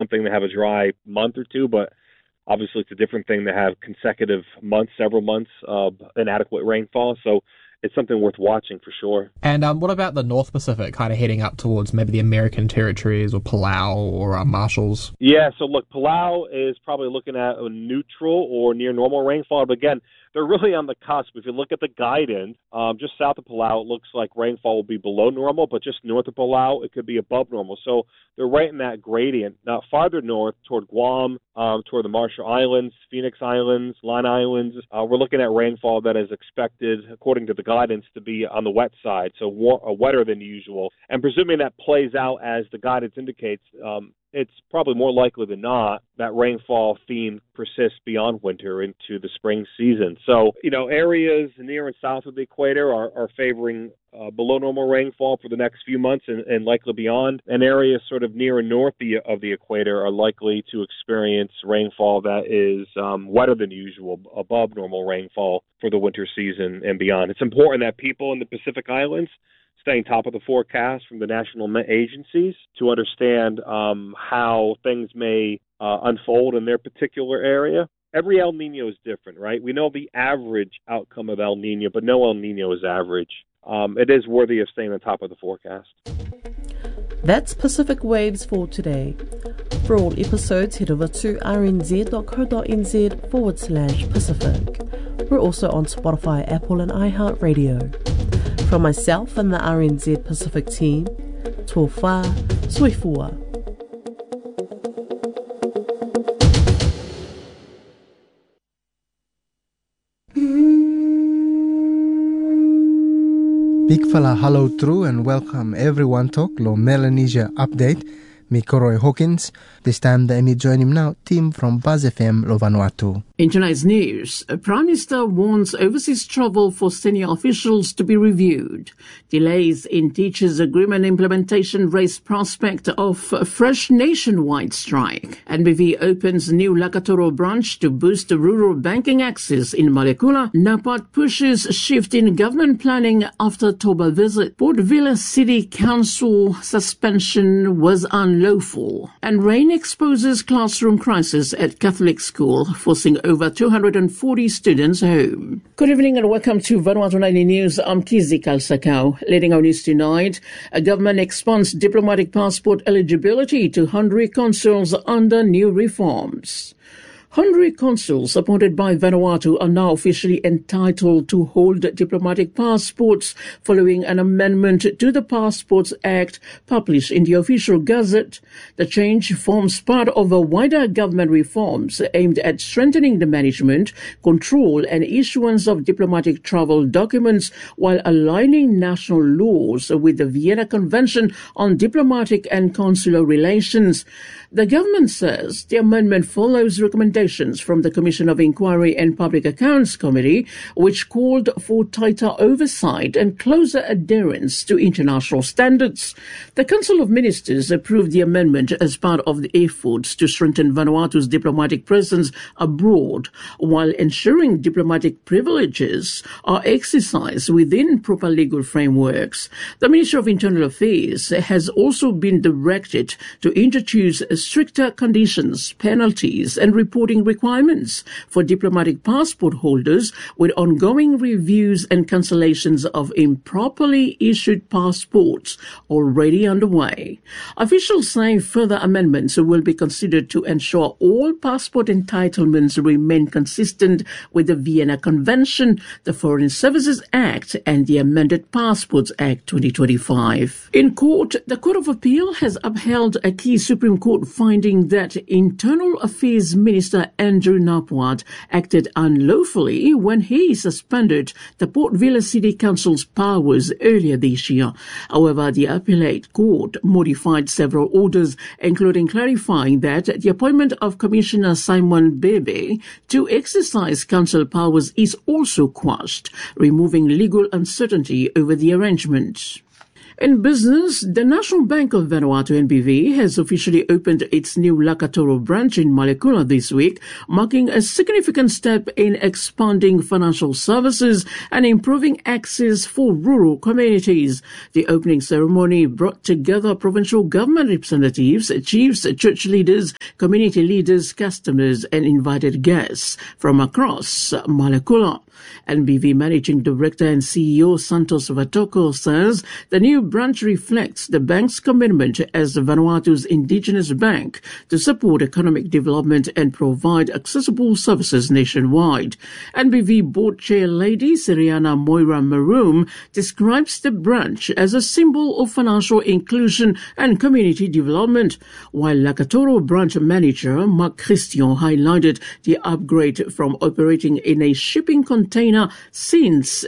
thing to have a dry month or two, but obviously it's a different thing to have consecutive months, several months of inadequate rainfall. So it's something worth watching for sure. And what about the North Pacific, kind of heading up towards maybe the American territories or Palau or Marshalls? Yeah, so look, Palau is probably looking at a neutral or near normal rainfall. But again, they're really on the cusp. If you look at the guidance, just south of Palau, it looks like rainfall will be below normal, but just north of Palau, it could be above normal. So they're right in that gradient. Now, farther north toward Guam, toward the Marshall Islands, Phoenix Islands, Line Islands, we're looking at rainfall that is expected, according to the guidance, to be on the wet side, so wetter than usual. And presuming that plays out as the guidance indicates, it's probably more likely than not that rainfall theme persists beyond winter into the spring season. So, areas near and south of the equator are favoring below normal rainfall for the next few months and likely beyond. And areas sort of near and north of the equator are likely to experience rainfall that is wetter than usual, above normal rainfall for the winter season and beyond. It's important that people in the Pacific Islands staying top of the forecast from the national agencies to understand how things may unfold in their particular area. Every El Nino is different, right? We know the average outcome of El Nino, but no El Nino is average. It is worthy of staying on top of the forecast. That's Pacific Waves for today. For all episodes, head over to rnz.co.nz/Pacific. We're also on Spotify, Apple and iHeartRadio. From myself and the RNZ Pacific team, tō whā, sui fua. Big fella hello true and welcome everyone talk lo Melanesia update. Me Koroi Hawkins. This time me join him now, team from Buzz FM lo Vanuatu. In tonight's news, Prime Minister warns overseas travel for senior officials to be reviewed. Delays in teachers' agreement implementation raise prospect of a fresh nationwide strike. NBV opens new Lakatoro branch to boost rural banking access in Malekula. NAPAD pushes shift in government planning after Toba visit. Port Vila City Council suspension was unlawful. And rain exposes classroom crisis at Catholic school, forcing over 240 students home. Good evening and welcome to Vanuatu Nightly News. I'm Kizi Kalsakau. Leading our news tonight, a government expands diplomatic passport eligibility to 100 consuls under new reforms. 100 consuls appointed by Vanuatu are now officially entitled to hold diplomatic passports following an amendment to the Passports Act published in the Official Gazette. The change forms part of a wider government reforms aimed at strengthening the management, control and issuance of diplomatic travel documents while aligning national laws with the Vienna Convention on Diplomatic and Consular Relations. The government says the amendment follows recommendations from the Commission of Inquiry and Public Accounts Committee, which called for tighter oversight and closer adherence to international standards. The Council of Ministers approved the amendment as part of the efforts to strengthen Vanuatu's diplomatic presence abroad, while ensuring diplomatic privileges are exercised within proper legal frameworks. The Ministry of Internal Affairs has also been directed to introduce stricter conditions, penalties and reporting requirements for diplomatic passport holders, with ongoing reviews and cancellations of improperly issued passports already underway. Officials say further amendments will be considered to ensure all passport entitlements remain consistent with the Vienna Convention, the Foreign Services Act and the amended Passports Act 2025. In court, the Court of Appeal has upheld a key Supreme Court finding that Internal Affairs Minister Andrew Napwat acted unlawfully when he suspended the Port Vila City Council's powers earlier this year. However, the appellate court modified several orders, including clarifying that the appointment of Commissioner Simon Bebe to exercise council powers is also quashed, removing legal uncertainty over the arrangement. In business, the National Bank of Vanuatu, NBV, has officially opened its new Lakatoro branch in Malekula this week, marking a significant step in expanding financial services and improving access for rural communities. The opening ceremony brought together provincial government representatives, chiefs, church leaders, community leaders, customers, and invited guests from across Malekula. NBV Managing Director and CEO Santos Vatoko says the new branch reflects the bank's commitment as Vanuatu's indigenous bank to support economic development and provide accessible services nationwide. NBV Board Chair Lady Siriana Moira Maroom describes the branch as a symbol of financial inclusion and community development, while Lakatoro branch manager Mark Christian highlighted the upgrade from operating in a shipping container since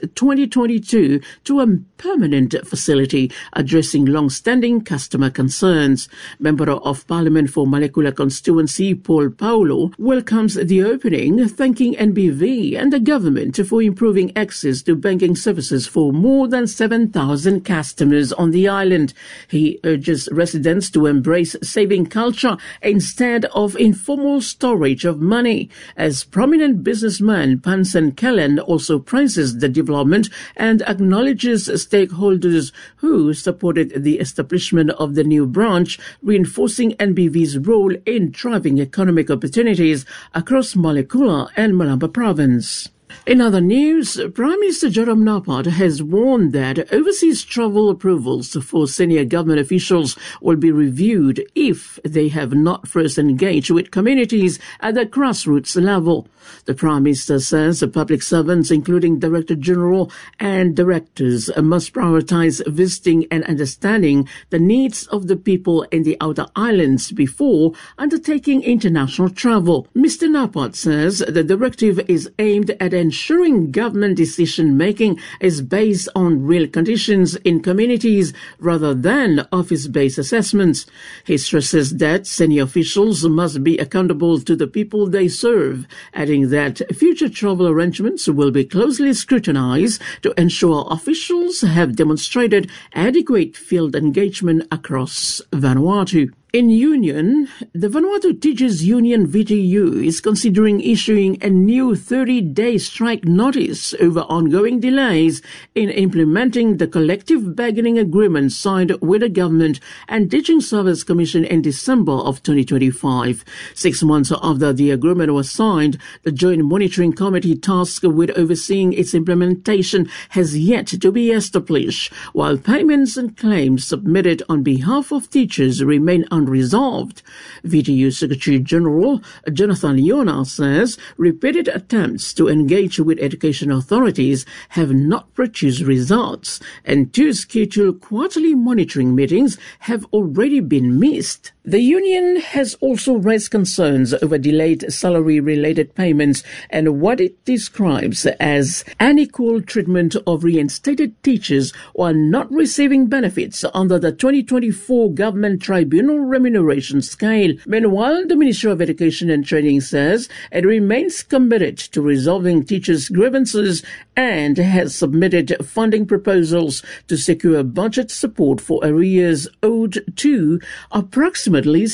2022 to a permanent facility addressing long-standing customer concerns. Member of Parliament for Malekula constituency Paul Paulo welcomes the opening, thanking NBV and the government for improving access to banking services for more than 7,000 customers on the island. He urges residents to embrace saving culture instead of informal storage of money. As prominent businessman Pansen Kellen also praises the development and acknowledges stakeholders who supported the establishment of the new branch, reinforcing NBV's role in driving economic opportunities across Malekula and Malamba province. In other news, Prime Minister Joram Napat has warned that overseas travel approvals for senior government officials will be reviewed if they have not first engaged with communities at the grassroots level. The Prime Minister says public servants, including Director General and directors, must prioritize visiting and understanding the needs of the people in the outer islands before undertaking international travel. Mr. Napat says the directive is aimed at ensuring government decision-making is based on real conditions in communities rather than office-based assessments. He stresses that senior officials must be accountable to the people they serve, adding that future travel arrangements will be closely scrutinized to ensure officials have demonstrated adequate field engagement across Vanuatu. In union, the Vanuatu Teachers Union VTU is considering issuing a new 30-day strike notice over ongoing delays in implementing the collective bargaining agreement signed with the government and Teaching Service Commission in December of 2025. 6 months after the agreement was signed, the Joint Monitoring Committee tasked with overseeing its implementation has yet to be established, while payments and claims submitted on behalf of teachers remain unresolved. VTU Secretary General Jonathan Leona says repeated attempts to engage with education authorities have not produced results, and 2 scheduled quarterly monitoring meetings have already been missed. The union has also raised concerns over delayed salary-related payments and what it describes as unequal treatment of reinstated teachers while not receiving benefits under the 2024 Government Tribunal remuneration scale. Meanwhile, the Ministry of Education and Training says it remains committed to resolving teachers' grievances and has submitted funding proposals to secure budget support for arrears owed to approximately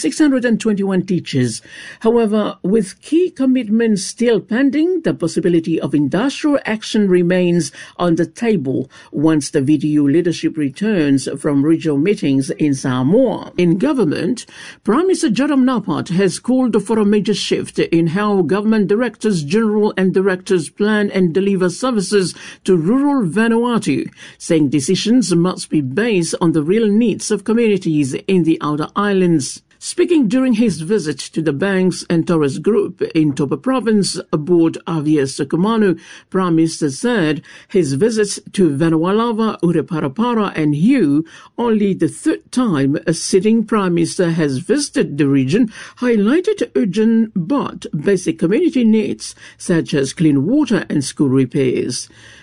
621 teachers. However, with key commitments still pending, the possibility of industrial action remains on the table once the VTU leadership returns from regional meetings in Samoa. In government, Prime Minister Joram Napat has called for a major shift in how government directors general and directors plan and deliver services to rural Vanuatu, saying decisions must be based on the real needs of communities in the outer islands. Speaking during his visit to the Banks and Torres Group in Toba Province aboard RVS Kumanu, Prime Minister said his visits to Vanualava, Ureparapara and Hugh, only the 3rd time a sitting Prime Minister has visited the region, highlighted urgent but basic community needs such as clean water and school repairs.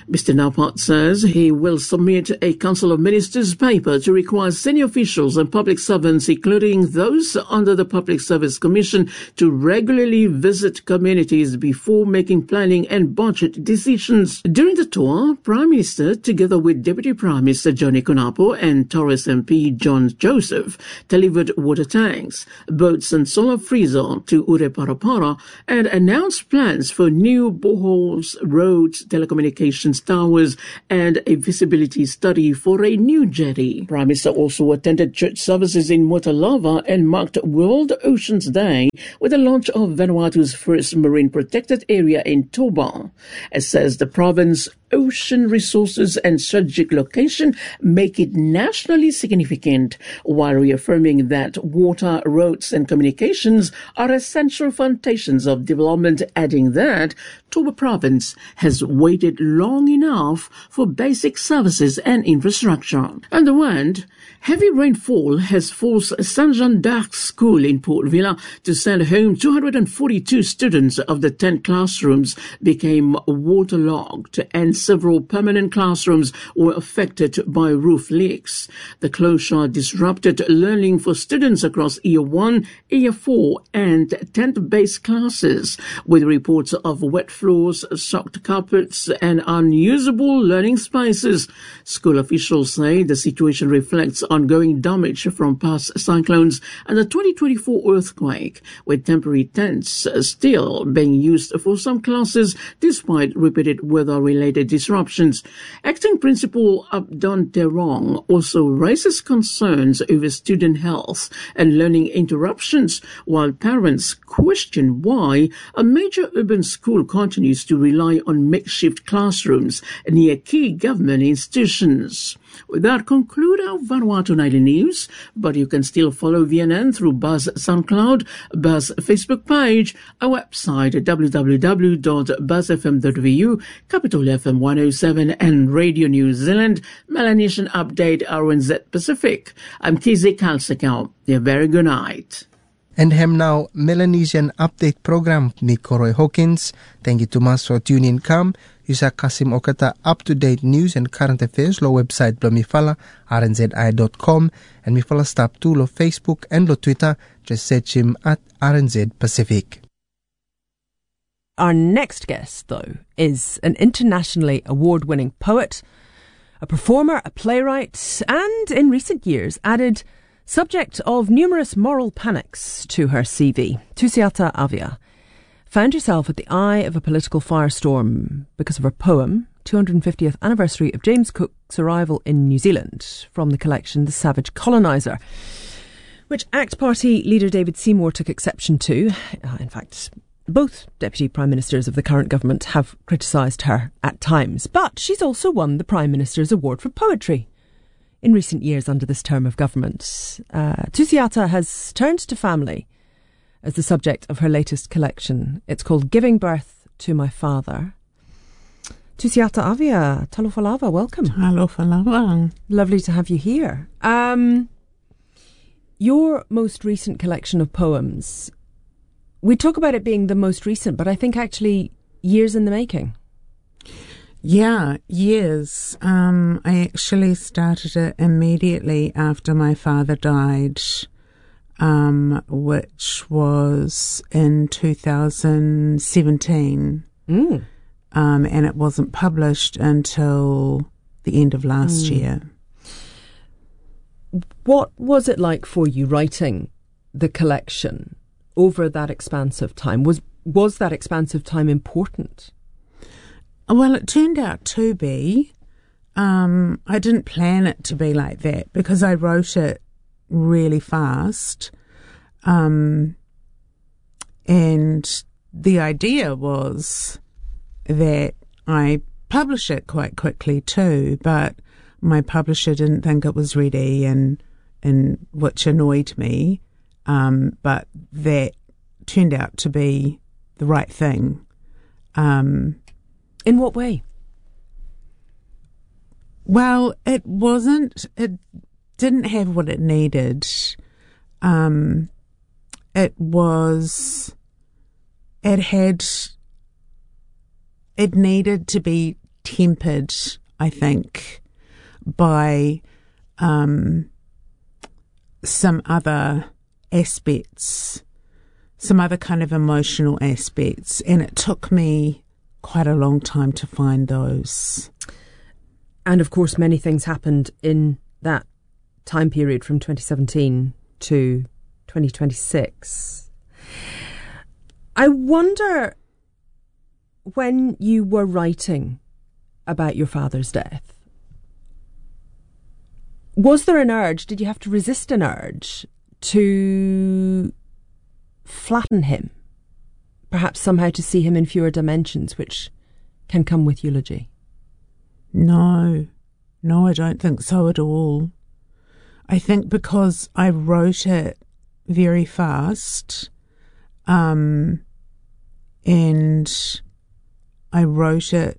Mr. Naupart says he will submit a Council of Ministers paper to require senior officials and public servants, including those under the Public Service Commission, to regularly visit communities before making planning and budget decisions. During the tour, Prime Minister, together with Deputy Prime Minister Johnny Kunapo and Torres MP John Joseph, delivered water tanks, boats and solar freezer to Ureparapara and announced plans for new boreholes, roads, telecommunications towers and a visibility study for a new jetty. Prime Minister also attended church services in Motalava and marked World Oceans Day with the launch of Vanuatu's first marine protected area in Toba. It says the province ocean resources and strategic location make it nationally significant, while reaffirming that water, roads and communications are essential foundations of development, adding that Toba province has waited long enough for basic services and infrastructure. On the one, heavy rainfall has forced Saint Jean d'Arc School in Port Vila to send home 242 students of the 10 classrooms became waterlogged and several permanent classrooms were affected by roof leaks. The closure disrupted learning for students across Year 1, Year 4 and 10th-based classes, with reports of wet floors, soaked carpets and unusable learning spaces. School officials say the situation reflects ongoing damage from past cyclones and the 2024 earthquake, with temporary tents still being used for some classes despite repeated weather-related disruptions. Acting Principal Abdon Terong also raises concerns over student health and learning interruptions, while parents question why a major urban school continues to rely on makeshift classrooms near key government institutions. With that, conclude our Vanuatu Nightly News, but you can still follow VNN through Buzz SoundCloud, Buzz Facebook page, our website www.buzzfm.vu, Capital FM 107 and Radio New Zealand, Melanesian Update RNZ Pacific. I'm Kizzy Kalsekau. A very good night. And hem now Melanesian Update program ni Koroi Hawkins. Thank you to mas for tuning come. Yusa Kasim Okata up-to-date news and current affairs lo website blo mifala rnzi.com and mifala stop to lo Facebook and lo Twitter. Just search him at RNZ Pacific. Our next guest, though, is an internationally award-winning poet, a performer, a playwright, and in recent years added subject of numerous moral panics to her CV. Tusiata Avia found herself at the eye of a political firestorm because of her poem, 250th anniversary of James Cook's arrival in New Zealand, from the collection The Savage Coloniser, which ACT Party leader David Seymour took exception to. In fact, both Deputy Prime Ministers of the current government have criticised her at times, but she's also won the Prime Minister's Award for Poetry in recent years under this term of government. Tusiata has turned to family as the subject of her latest collection. It's called Giving Birth to My Father. Tusiata Avia, Talofalava, welcome. Talofalava. Lovely to have you here. Your most recent collection of poems, we talk about it being the most recent, but I think actually years in the making. Yeah, years. I actually started it immediately after my father died, which was in 2017. And it wasn't published until the end of last year. What was it like for you writing the collection over that expansive time? Was that expansive time important? Well, it turned out to be. I didn't plan it to be like that because I wrote it really fast. And the idea was that I publish it quite quickly too, but my publisher didn't think it was ready, and which annoyed me. But that turned out to be the right thing. In what way? Well, it didn't have what it needed. It needed to be tempered, I think, by some other aspects, some other kind of emotional aspects, and it took me quite a long time to find those. And of course, many things happened in that time period from 2017 to 2026. I wonder, when you were writing about your father's death, was there an urge, did you have to resist an urge to flatten him? Perhaps somehow to see him in fewer dimensions, which can come with eulogy? No, I don't think so at all. I think because I wrote it very fast, and I wrote it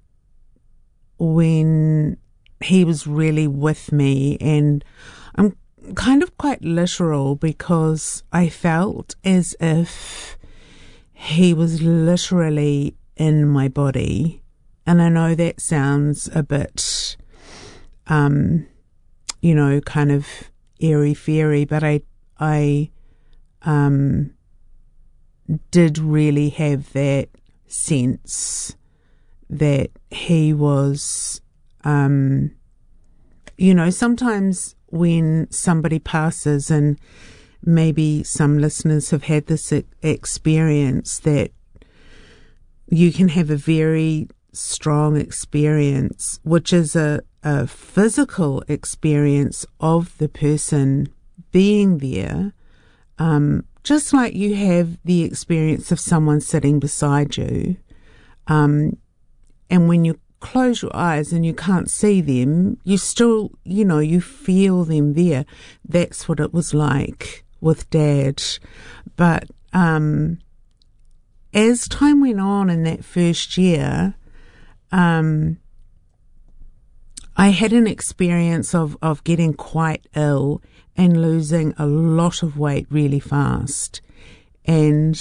when he was really with me, and I'm kind of quite literal because I felt as if he was literally in my body. And I know that sounds a bit, kind of airy-fairy, but I did really have that sense that he was, sometimes when somebody passes, and maybe some listeners have had this experience, that you can have a very strong experience, which is a physical experience of the person being there, just like you have the experience of someone sitting beside you. And when you close your eyes and you can't see them, you still, you feel them there. That's what it was like with Dad. But as time went on in that first year, I had an experience of getting quite ill and losing a lot of weight really fast, and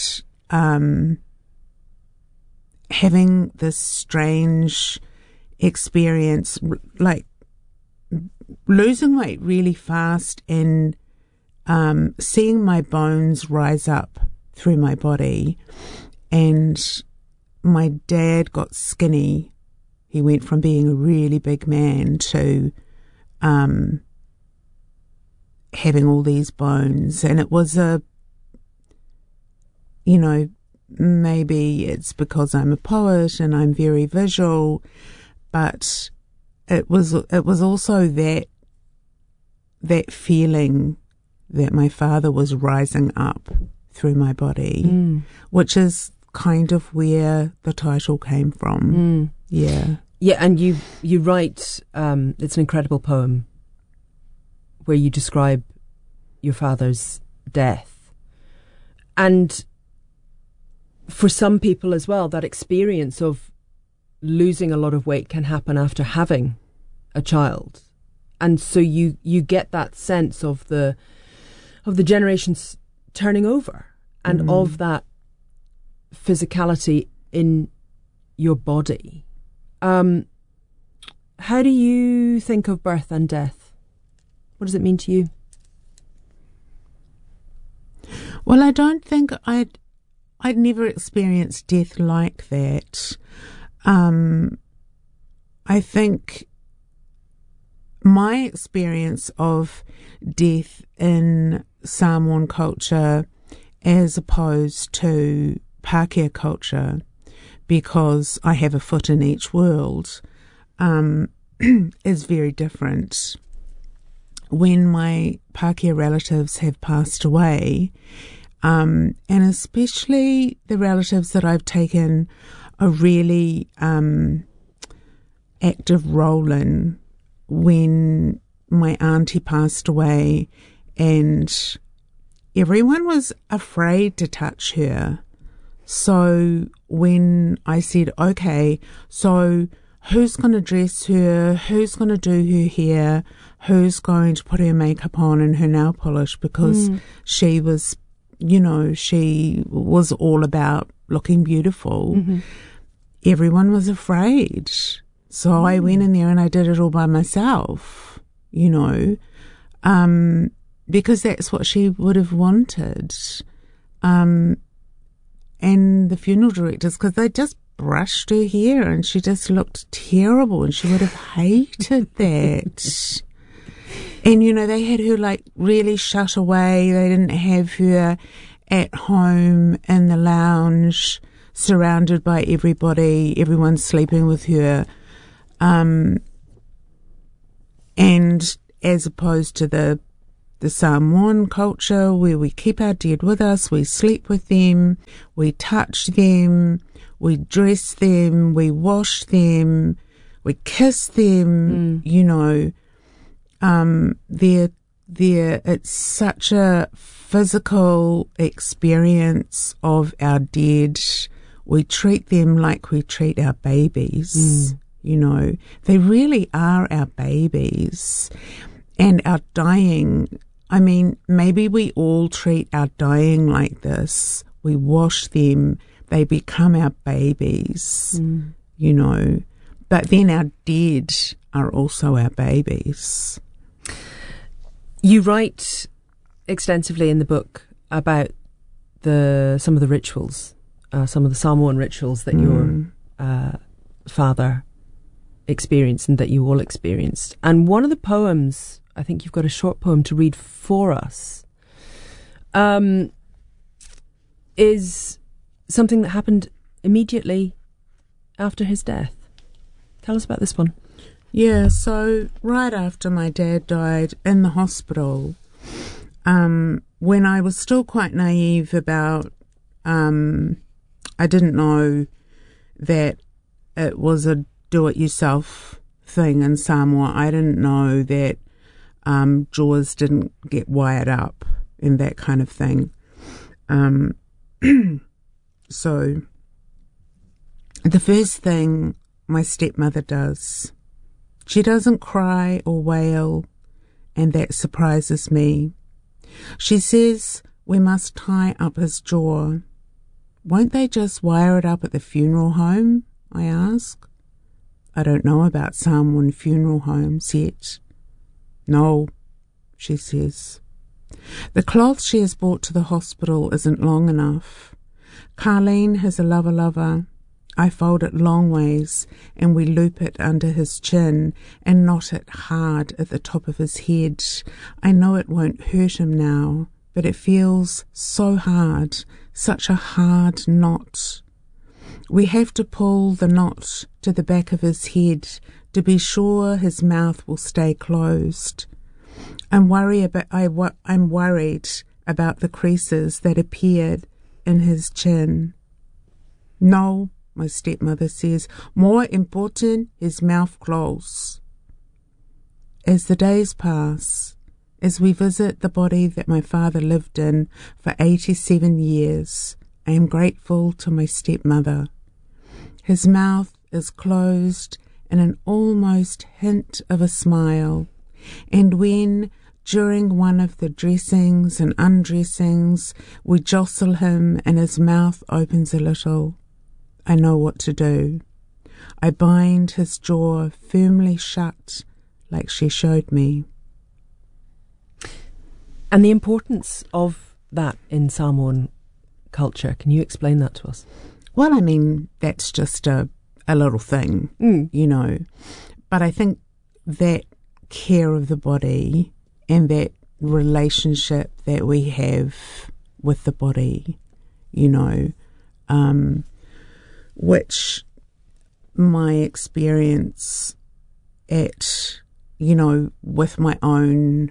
having this strange experience, like losing weight really fast and seeing my bones rise up through my body. And my dad got skinny. He went from being a really big man to having all these bones. And it was maybe it's because I'm a poet and I'm very visual, but it was also that feeling that my father was rising up through my body, which is kind of where the title came from. Yeah, and you write, it's an incredible poem where you describe your father's death, and for some people as well, that experience of losing a lot of weight can happen after having a child, and so you get that sense of the generations turning over, and of that physicality in your body. How do you think of birth and death? What does it mean to you? Well, I don't think I'd never experienced death like that. I think my experience of death in Samoan culture, as opposed to Pākehā culture, because I have a foot in each world, is very different. When my Pākehā relatives have passed away, and especially the relatives that I've taken a really active role in, when my auntie passed away and everyone was afraid to touch her. So when I said, okay, so who's going to dress her, who's going to do her hair, who's going to put her makeup on and her nail polish, because she was, she was all about looking beautiful. Everyone was afraid. So I went in there and I did it all by myself, you know, because that's what she would have wanted. And the funeral directors, because they just brushed her hair and she just looked terrible and she would have hated that. And, you know, they had her like really shut away. They didn't have her at home in the lounge surrounded by everybody, everyone sleeping with her. And as opposed to the Samoan culture where we keep our dead with us, we sleep with them, we touch them, we dress them, we wash them, we kiss them, you know. It's such a physical experience of our dead. We treat them like we treat our babies, you know. They really are our babies. And our dying, I mean, maybe we all treat our dying like this. We wash them. They become our babies, you know. But then our dead are also our babies. You write extensively in the book about some of the rituals, some of the Samoan rituals that your father experienced and that you all experienced. And one of the poems, I think you've got a short poem to read for us, is something that happened immediately after his death. Tell us about this one. Yeah, so right after my dad died in the hospital, when I was still quite naive about, I didn't know that it was a do-it-yourself thing in Samoa. I didn't know that jaws didn't get wired up and that kind of thing. So the first thing my stepmother does, she doesn't cry or wail, and that surprises me. She says we must tie up his jaw. Won't they just wire it up at the funeral home? I ask. I don't know about Samoan funeral homes yet. No, she says. The cloth she has brought to the hospital isn't long enough. Carleen has a lover. I fold it long ways and we loop it under his chin and knot it hard at the top of his head. I know it won't hurt him now, but it feels so hard, such a hard knot. We have to pull the knot to the back of his head to be sure his mouth will stay closed. I'm worried about the creases that appeared in his chin. No, my stepmother says, more important, his mouth closed. As the days pass, as we visit the body that my father lived in for 87 years, I am grateful to my stepmother. His mouth is closed in an almost hint of a smile, and when, during one of the dressings and undressings, we jostle him and his mouth opens a little, I know what to do. I bind his jaw firmly shut, like she showed me. And the importance of that in Samoan culture, can you explain that to us? Well, I mean, that's just a little thing, you know. But I think that care of the body and that relationship that we have with the body, you know, which my experience at, you know, with my own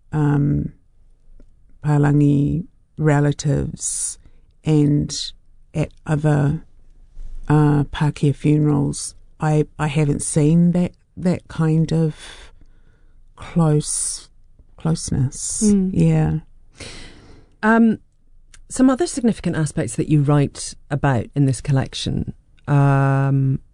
Palangi relatives and at other Pākehā funerals, I haven't seen that kind of closeness. Yeah. Some other significant aspects that you write about in this collection, a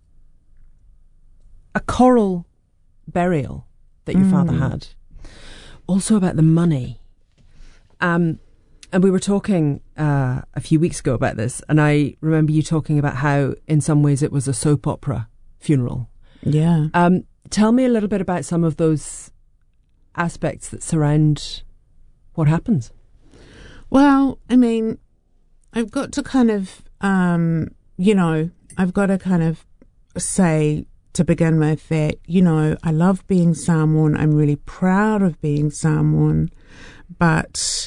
coral burial that your father had, also about the money. And we were talking a few weeks ago about this, and I remember you talking about how in some ways it was a soap opera funeral, Yeah. Tell me a little bit about some of those aspects that surround what happens. Well, I mean, I've got to kind of, I've got to kind of say to begin with that, I love being Samoan. I'm really proud of being Samoan. But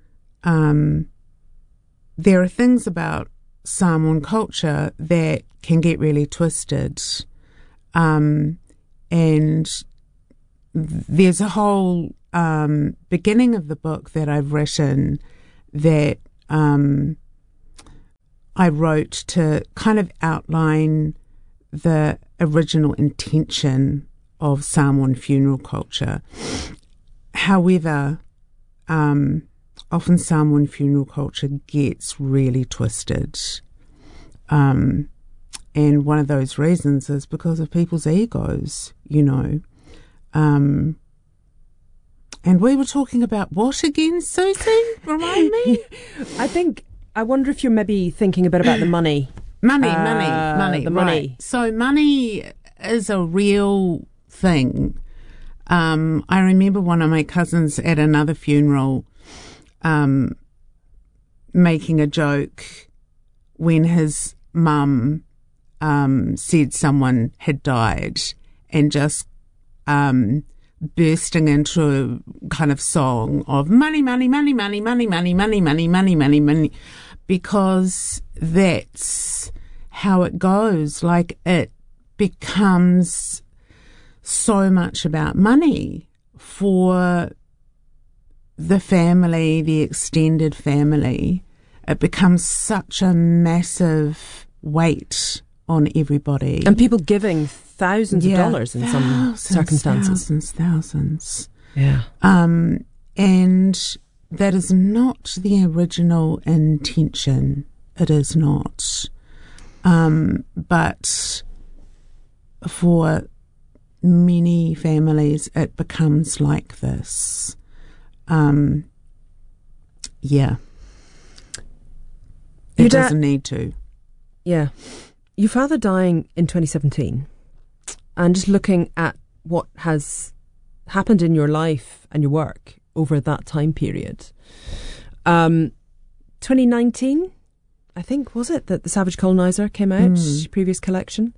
there are things about Samoan culture that can get really twisted. And there's a whole beginning of the book that I've written that I wrote to kind of outline the original intention of Samoan funeral culture. However, often Samoan funeral culture gets really twisted. And one of those reasons is because of people's egos, And we were talking about what again, Susie? Remind me? I wonder if you're maybe thinking a bit about the money. Money. The money. Right. So money is a real thing. I remember one of my cousins at another funeral making a joke when his mum said someone had died and just bursting into a kind of song of money, because that's how it goes. Like, it becomes so much about money for the family, the extended family. It becomes such a massive weight on everybody. And people giving thousands of dollars in some circumstances. Thousands. Yeah. And that is not the original intention. It is not. But for many families, it becomes like this. It doesn't need to. Yeah. Your father dying in 2017, and just looking at what has happened in your life and your work over that time period. 2019, I think, was it, that The Savage Colonizer came out, your previous collection?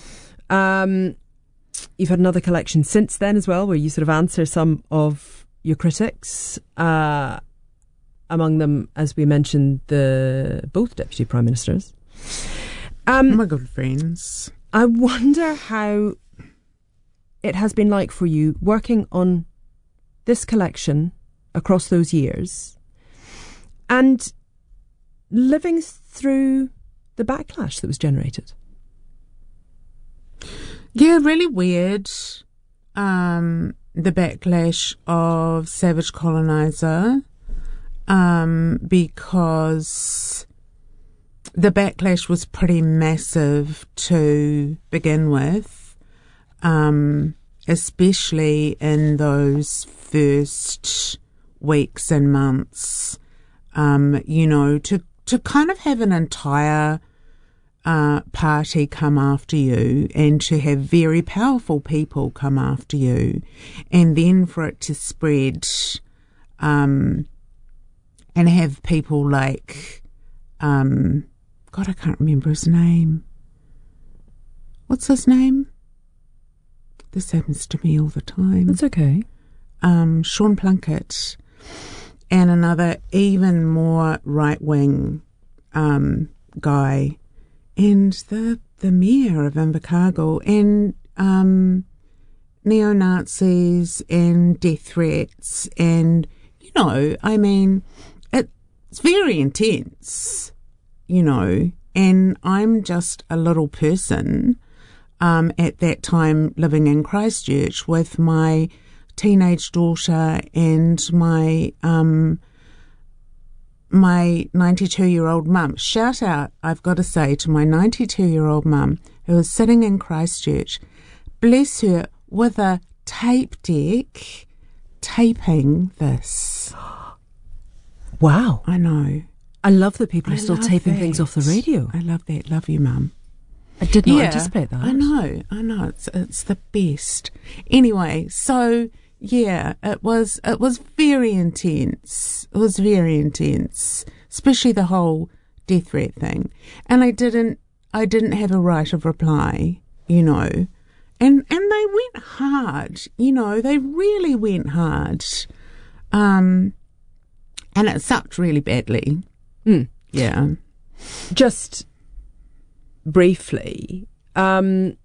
You've had another collection since then as well, where you sort of answer some of your critics. Among them, as we mentioned, both Deputy Prime Ministers. My good friends. I wonder how it has been like for you working on this collection across those years and living through the backlash that was generated. Yeah, really weird. The backlash of Savage Colonizer, because the backlash was pretty massive to begin with, especially in those first weeks and months, to kind of have an entire party come after you and to have very powerful people come after you, and then for it to spread and have people like God, I can't remember his name. What's his name? This happens to me all the time. That's okay. Sean Plunkett, and another even more right-wing guy, and the mayor of Invercargill, and neo-Nazis and death threats, and, I mean, it's very intense, and I'm just a little person at that time living in Christchurch with my teenage daughter and my 92-year-old mum. Shout out, I've got to say, to my 92-year-old mum who was sitting in Christchurch, bless her, with a tape deck taping this. Wow. I know. I love that people are still taping things off the radio. I love that. Love you, Mum. I did not anticipate that. I know. It's the best. Anyway, so yeah, it was very intense. It was very intense, especially the whole death threat thing. And I didn't have a right of reply, you know. And they went hard, you know. They really went hard. And it sucked really badly. Mm. Yeah. Just briefly, do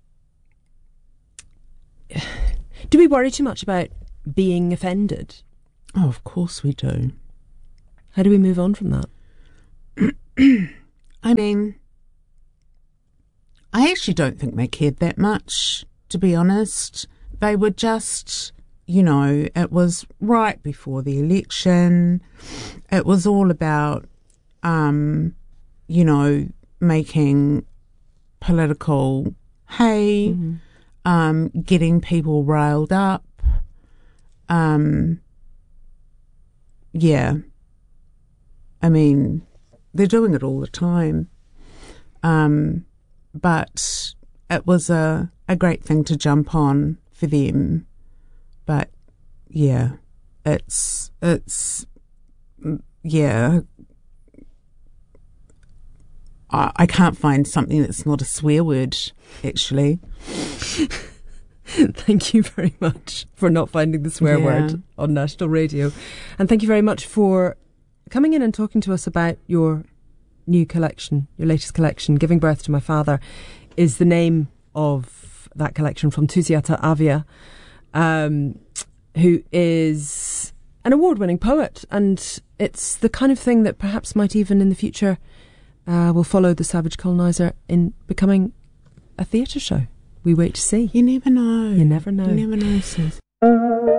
we worry too much about being offended? Oh, of course we do. How do we move on from that? I mean, I actually don't think they cared that much, to be honest. They were just, you know, it was right before the election. It was all about, you know, making political hay, getting people riled up. Yeah. I mean, they're doing it all the time. But it was a great thing to jump on for them. But yeah, it's yeah. I can't find something that's not a swear word, actually. Thank you very much for not finding the swear word on national radio. And thank you very much for coming in and talking to us about your new collection, your latest collection. Giving Birth to My Father is the name of that collection from Tusiata Avia, who is an award-winning poet. And it's the kind of thing that perhaps might even in the future will follow The Savage Colonizer in becoming a theatre show. We wait to see. You never know. You never know. You never know, sis.